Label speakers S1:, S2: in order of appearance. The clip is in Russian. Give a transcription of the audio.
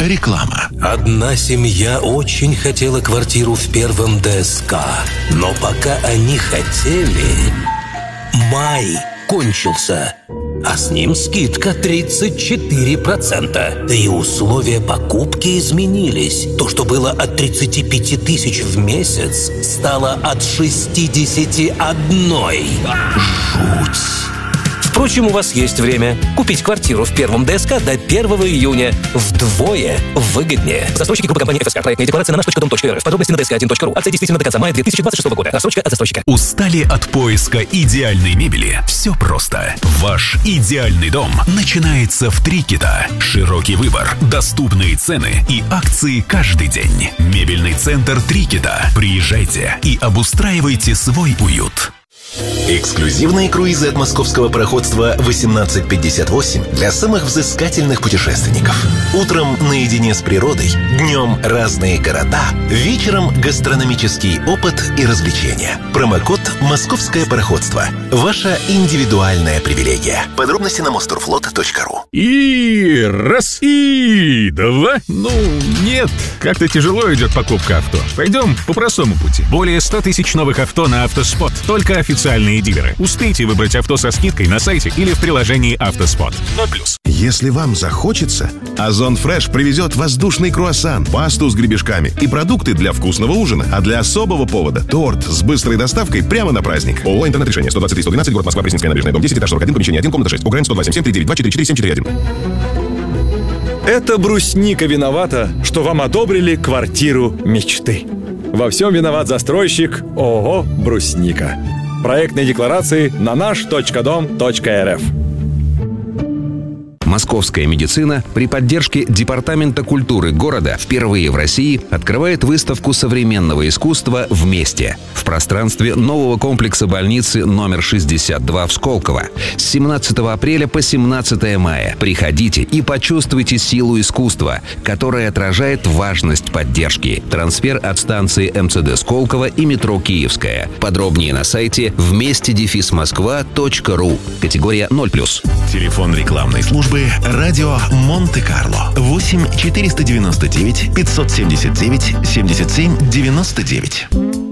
S1: Реклама.
S2: Одна семья очень хотела квартиру в первом ДСК, но пока они хотели, май кончился, а с ним скидка 34%. Да и условия покупки изменились. То, что было от 35 тысяч в месяц, стало от 61. Жуть. Впрочем, у вас есть время купить квартиру в первом ДСК до 1 июня вдвое выгоднее. Застройщики группы компании ФСК. Проектная декларация на наш.дом.рф. Подробности на dsk1.ru. Акция действительно до конца мая 2026 года. Рассрочка от застройщика.
S1: Устали от поиска идеальной мебели? Все просто. Ваш идеальный дом начинается в Трикита. Широкий выбор, доступные цены и акции каждый день. Мебельный центр Трикита. Приезжайте и обустраивайте свой уют.
S3: Эксклюзивные круизы от московского пароходства 1858 для самых взыскательных путешественников. Утром наедине с природой, днем разные города, вечером гастрономический опыт и развлечения. Промокод «Московское пароходство». Ваша индивидуальная привилегия. Подробности на mosturflot.ru.
S4: И раз, и два. Нет, как-то тяжело идет покупка авто. Пойдем по простому пути. Более 100 тысяч новых авто на «Автоспот». Только официальные дилеры. Успейте выбрать авто со скидкой на сайте или в приложении «Автоспот». 0+.
S5: Если вам захочется, Озон Фреш привезет воздушный круассан, пасту с гребешками и продукты для вкусного ужина. А для особого повода – торт с быстрой доставкой прямо на праздник. ООО «Интернет-решение», 123-112, город Москва, Пресненская набережная, дом 10, этаж 41, помещение 1, комната 6. УГРН 102-7739-244-741.
S6: Это брусника виновата, что вам одобрили квартиру мечты. Во всем виноват застройщик ООО «Брусника». Проектные декларации на наш.дом.рф.
S7: Московская медицина при поддержке Департамента культуры города впервые в России открывает выставку современного искусства «Вместе» в пространстве нового комплекса больницы номер 62 в Сколково. С 17 апреля по 17 мая приходите и почувствуйте силу искусства, которое отражает важность поддержки. Трансфер от станции МЦД Сколково и метро Киевская. Подробнее на сайте вместе-москва.ру. Категория 0+.
S1: Телефон рекламной службы «Радио Монте-Карло». 8 499 579 77 99.